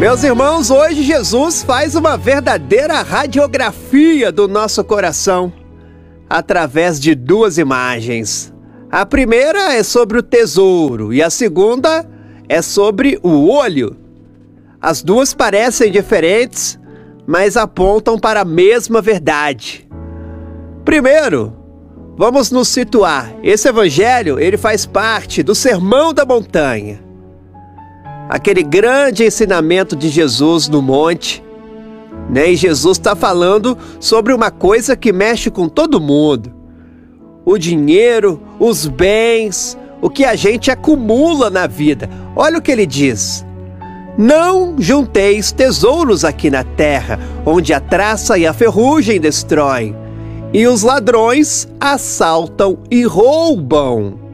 Meus irmãos, hoje Jesus faz uma verdadeira radiografia do nosso coração através de duas imagens. A primeira é sobre o tesouro e a segunda é sobre o olho. As duas parecem diferentes, mas apontam para a mesma verdade. Primeiro, vamos nos situar. Esse evangelho, ele faz parte do Sermão da Montanha. Aquele grande ensinamento de Jesus no monte, né? E Jesus está falando sobre uma coisa que mexe com todo mundo. O dinheiro, os bens, o que a gente acumula na vida. Olha o que ele diz. Não junteis tesouros aqui na terra, onde a traça e a ferrugem destroem, e os ladrões assaltam e roubam.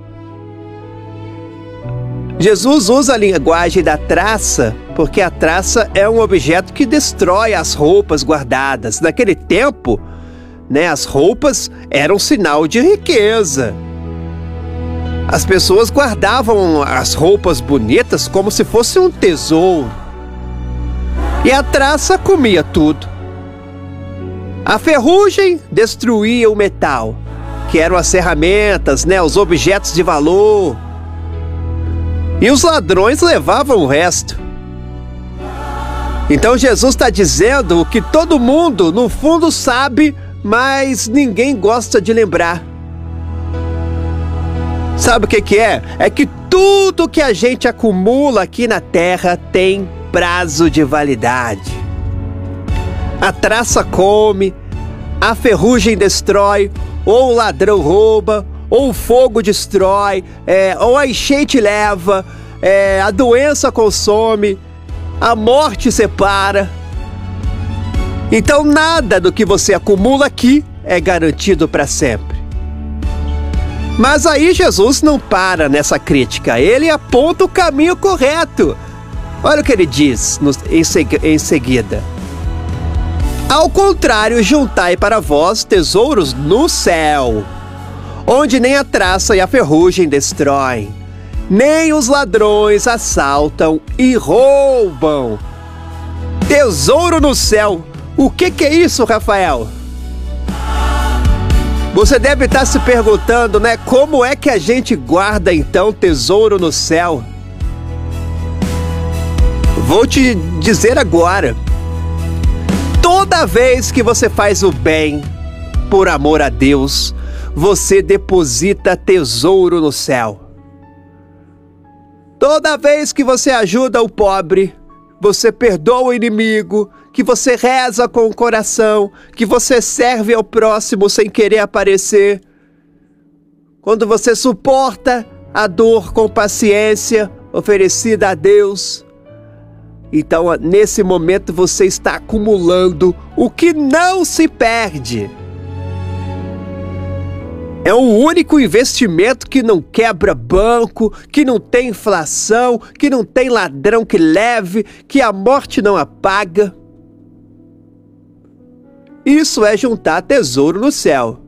Jesus usa a linguagem da traça, porque a traça é um objeto que destrói as roupas guardadas. Naquele tempo, né, as roupas eram sinal de riqueza. As pessoas guardavam as roupas bonitas como se fosse um tesouro. E a traça comia tudo. A ferrugem destruía o metal, que eram as ferramentas, né, os objetos de valor. E os ladrões levavam o resto. Então Jesus está dizendo o que todo mundo, no fundo, sabe, mas ninguém gosta de lembrar. Sabe o que é? É que tudo que a gente acumula aqui na terra tem prazo de validade. A traça come, a ferrugem destrói, ou o ladrão rouba, ou o fogo destrói, ou a enchente leva, a doença consome, a morte separa. Então nada do que você acumula aqui é garantido para sempre. Mas aí Jesus não para nessa crítica, ele aponta o caminho correto. Olha o que ele diz em seguida. Ao contrário, juntai para vós tesouros no céu, onde nem a traça e a ferrugem destroem, nem os ladrões assaltam e roubam. Tesouro no céu. O que é isso, Rafael? Você deve estar se perguntando, né? Como é que a gente guarda, então, tesouro no céu? Vou te dizer agora. Toda vez que você faz o bem, por amor a Deus, você deposita tesouro no céu. Toda vez que você ajuda o pobre, você perdoa o inimigo, que você reza com o coração, que você serve ao próximo sem querer aparecer, quando você suporta a dor com paciência oferecida a Deus, então nesse momento você está acumulando o que não se perde. É o único investimento que não quebra banco, que não tem inflação, que não tem ladrão que leve, que a morte não apaga. Isso é juntar tesouro no céu.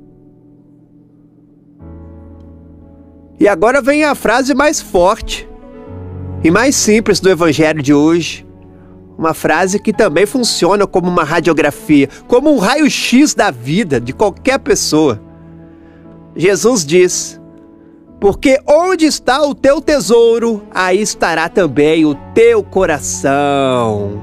E agora vem a frase mais forte e mais simples do evangelho de hoje. Uma frase que também funciona como uma radiografia, como um raio-x da vida de qualquer pessoa. Jesus diz: porque onde está o teu tesouro, aí estará também o teu coração.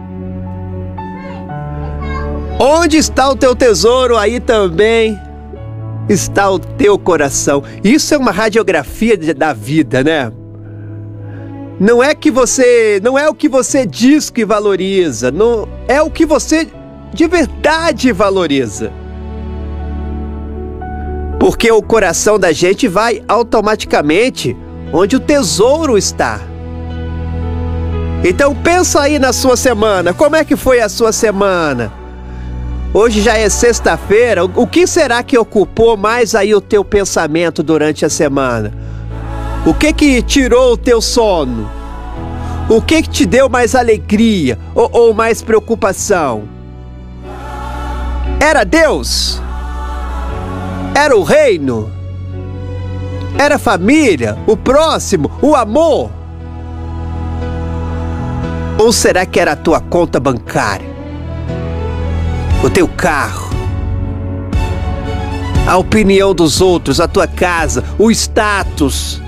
Onde está o teu tesouro, aí também está o teu coração. Isso é uma radiografia da vida, né? Não é o que você diz que valoriza, não é o que você de verdade valoriza. Porque o coração da gente vai automaticamente onde o tesouro está. Então pensa aí na sua semana. Como é que foi a sua semana? Hoje já é sexta-feira. O que será que ocupou mais aí o teu pensamento durante a semana? O que tirou o teu sono? O que te deu mais alegria ou mais preocupação? Era Deus? Era o reino? Era a família? O próximo? O amor? Ou será que era a tua conta bancária? O teu carro? A opinião dos outros, a tua casa, o status?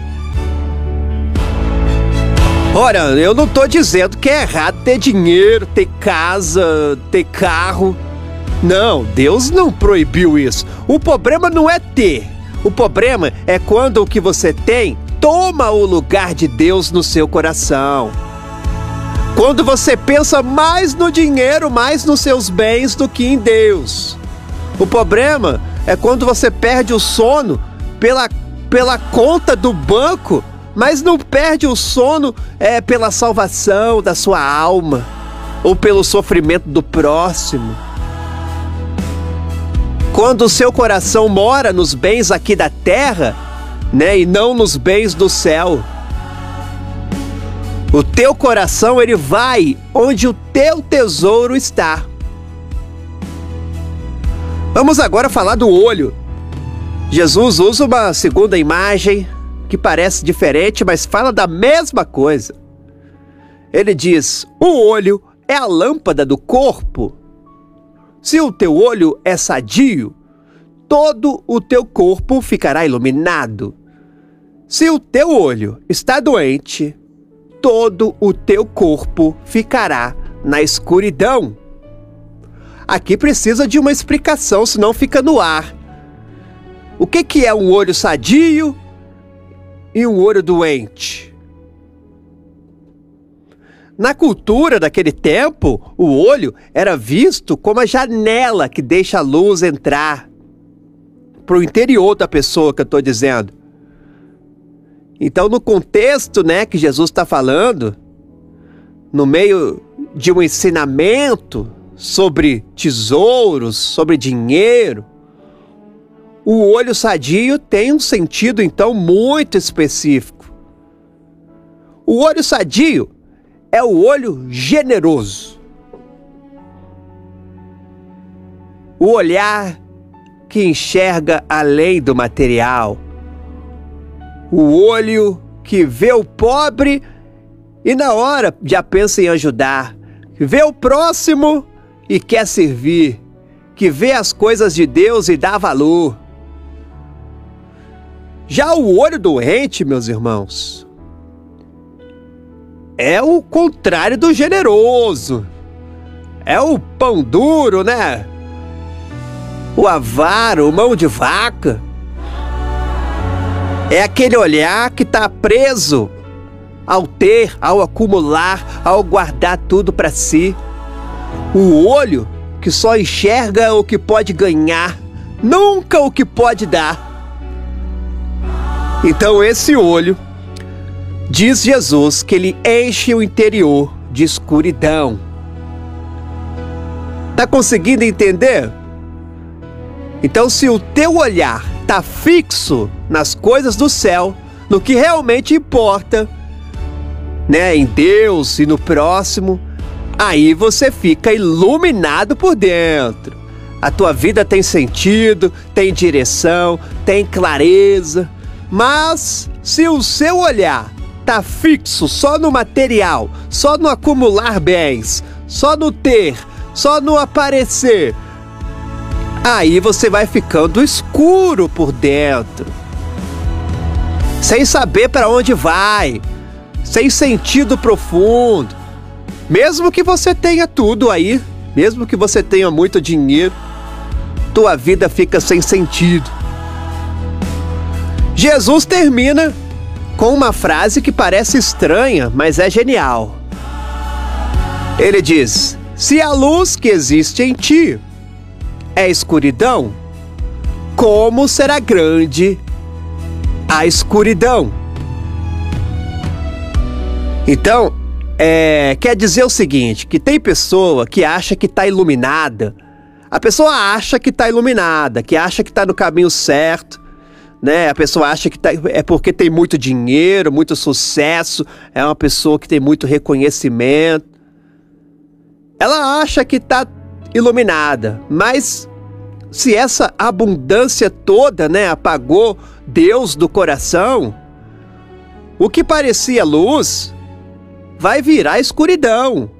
Ora, eu não estou dizendo que é errado ter dinheiro, ter casa, ter carro. Não, Deus não proibiu isso. O problema não é ter. O problema é quando o que você tem toma o lugar de Deus no seu coração. Quando você pensa mais no dinheiro, mais nos seus bens do que em Deus. O problema é quando você perde o sono pela conta do banco, mas não perde o sono pela salvação da sua alma ou pelo sofrimento do próximo. Quando o seu coração mora nos bens aqui da terra, né, e não nos bens do céu. O teu coração, ele vai onde o teu tesouro está. Vamos agora falar do olho. Jesus usa uma segunda imagem que parece diferente, mas fala da mesma coisa. Ele diz: o olho é a lâmpada do corpo. Se o teu olho é sadio, todo o teu corpo ficará iluminado. Se o teu olho está doente, todo o teu corpo ficará na escuridão. Aqui precisa de uma explicação, senão fica no ar. O que é um olho sadio e um olho doente? Na cultura daquele tempo, o olho era visto como a janela que deixa a luz entrar para o interior da pessoa, que eu estou dizendo. Então, no contexto, né, que Jesus está falando, no meio de um ensinamento sobre tesouros, sobre dinheiro, o olho sadio tem um sentido, então, muito específico. O olho sadio é o olho generoso. O olhar que enxerga além do material. O olho que vê o pobre e na hora já pensa em ajudar. Vê o próximo e quer servir. Que vê as coisas de Deus e dá valor. Já o olho doente, meus irmãos, é o contrário do generoso. É o pão duro, né? O avaro, o mão de vaca. É aquele olhar que está preso ao ter, ao acumular, ao guardar tudo para si. O olho que só enxerga o que pode ganhar, nunca o que pode dar. Então esse olho, diz Jesus, que ele enche o interior de escuridão. Tá conseguindo entender? Então, se o teu olhar tá fixo nas coisas do céu, no que realmente importa, né, em Deus e no próximo, aí você fica iluminado por dentro. A tua vida tem sentido, tem direção, tem clareza. Mas se o seu olhar tá fixo só no material, só no acumular bens, só no ter, só no aparecer, aí você vai ficando escuro por dentro, sem saber para onde vai, sem sentido profundo. Mesmo que você tenha tudo aí, mesmo que você tenha muito dinheiro, tua vida fica sem sentido. Jesus termina com uma frase que parece estranha, mas é genial. Ele diz: se a luz que existe em ti é escuridão, como será grande a escuridão? Então, quer dizer o seguinte, que tem pessoa que acha que está iluminada. A pessoa acha que está iluminada, que acha que está no caminho certo, né? A pessoa acha que é porque tem muito dinheiro, muito sucesso, é uma pessoa que tem muito reconhecimento. Ela acha que está iluminada, mas se essa abundância toda, né, apagou Deus do coração, o que parecia luz vai virar escuridão.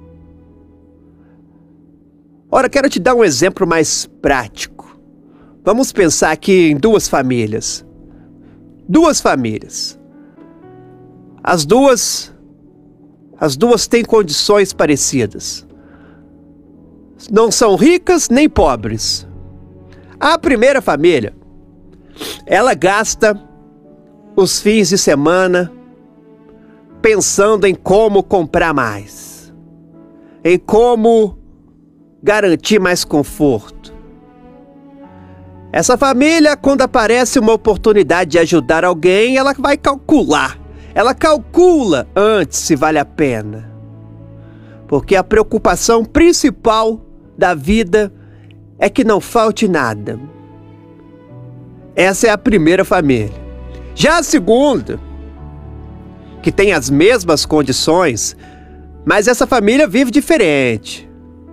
Ora, quero te dar um exemplo mais prático. Vamos pensar aqui em duas famílias. Duas famílias. As duas têm condições parecidas. Não são ricas nem pobres. A primeira família, ela gasta os fins de semana pensando em como comprar mais, em como garantir mais conforto. Essa família, quando aparece uma oportunidade de ajudar alguém, ela vai calcular. Ela calcula antes se vale a pena. Porque a preocupação principal da vida é que não falte nada. Essa é a primeira família. Já a segunda, que tem as mesmas condições, mas essa família vive diferente.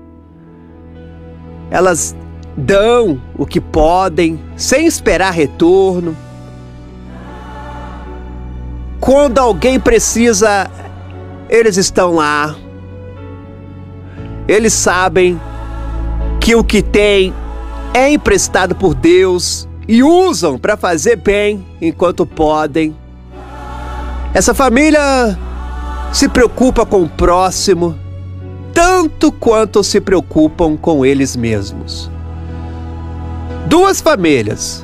Elas dão o que podem, sem esperar retorno. Quando alguém precisa, eles estão lá. Eles sabem que o que tem é emprestado por Deus e usam para fazer bem enquanto podem. Essa família se preocupa com o próximo tanto quanto se preocupam com eles mesmos. Duas famílias,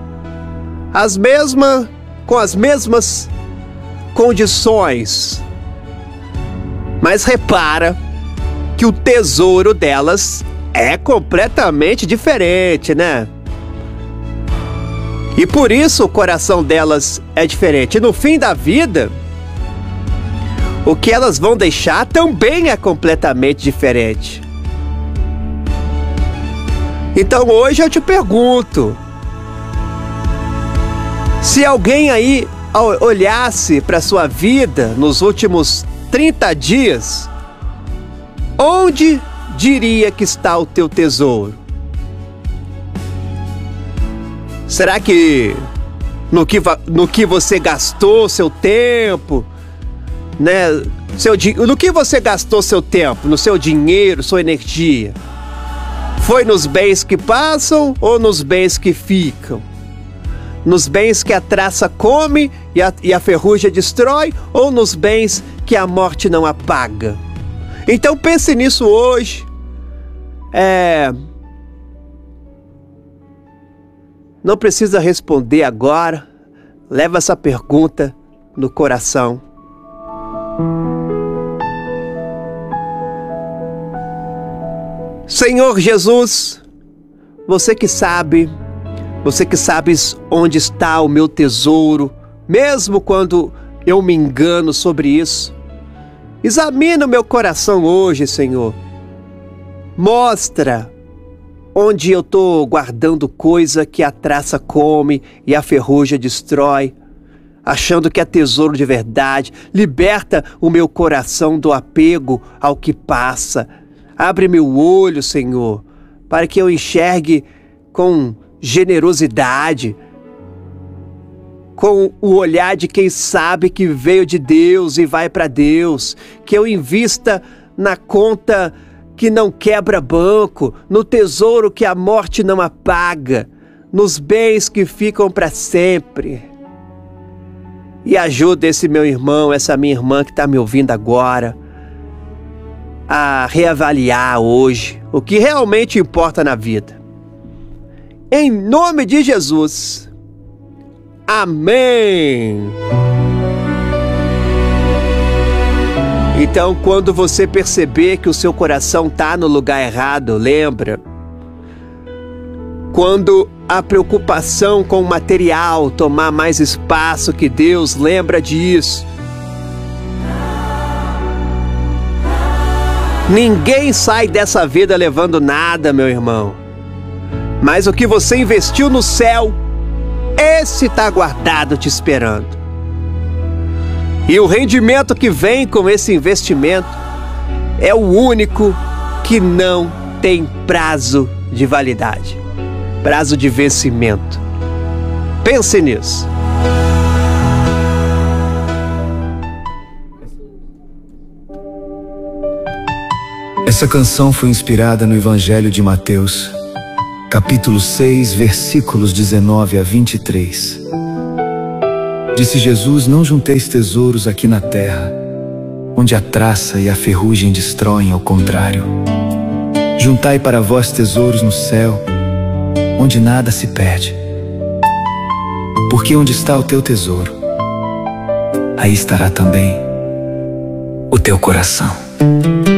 com as mesmas condições, mas repara que o tesouro delas é completamente diferente, né? E por isso o coração delas é diferente. E no fim da vida, o que elas vão deixar também é completamente diferente. Então hoje eu te pergunto, se alguém aí olhasse para sua vida nos últimos 30 dias, onde diria que está o teu tesouro? Será que no que você gastou seu tempo, né? No que você gastou seu tempo, no seu dinheiro, sua energia? Foi nos bens que passam ou nos bens que ficam? Nos bens que a traça come e a ferrugem destrói, ou nos bens que a morte não apaga? Então pense nisso hoje. Não precisa responder agora. Leva essa pergunta no coração. Senhor Jesus, você que sabes onde está o meu tesouro, mesmo quando eu me engano sobre isso. Examina o meu coração hoje, Senhor. Mostra onde eu estou guardando coisa que a traça come e a ferrugem destrói, achando que é tesouro de verdade. Liberta o meu coração do apego ao que passa. Abre meu olho, Senhor, para que eu enxergue com generosidade, com o olhar de quem sabe que veio de Deus e vai para Deus. Que eu invista na conta que não quebra banco, no tesouro que a morte não apaga, nos bens que ficam para sempre. E ajuda esse meu irmão, essa minha irmã que está me ouvindo agora, a reavaliar hoje o que realmente importa na vida. Em nome de Jesus. Amém. Então, quando você perceber que o seu coração está no lugar errado, lembra? Quando a preocupação com o material tomar mais espaço que Deus, lembra disso. Ninguém sai dessa vida levando nada, meu irmão. Mas o que você investiu no céu, esse está guardado te esperando. E o rendimento que vem com esse investimento é o único que não tem prazo de validade, prazo de vencimento. Pense nisso. Essa canção foi inspirada no Evangelho de Mateus, capítulo 6, versículos 19 a 23. Disse Jesus: não junteis tesouros aqui na terra, onde a traça e a ferrugem destroem, ao contrário. Juntai para vós tesouros no céu, onde nada se perde. Porque onde está o teu tesouro, aí estará também o teu coração.